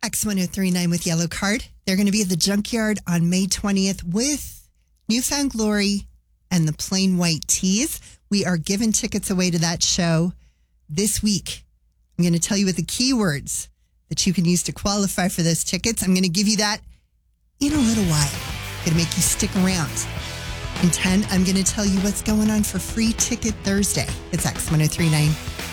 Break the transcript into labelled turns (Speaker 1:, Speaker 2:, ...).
Speaker 1: X1039 with Yellow Card. They're going to be at the Junkyard on May 20th with Newfound Glory and the Plain White Tees. We are giving tickets away to that show this week. I'm going to tell you what the keywords that you can use to qualify for those tickets. I'm going to give you that in a little while. Going to make you stick around. In 10, I'm going to tell you what's going on for Free Ticket Thursday. It's X1039.